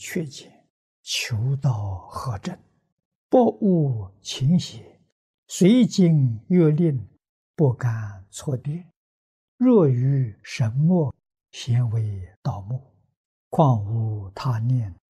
确见，求道何真？不悟勤邪，随经阅令，不敢错跌。若于神墨，咸为盗墓。况无他念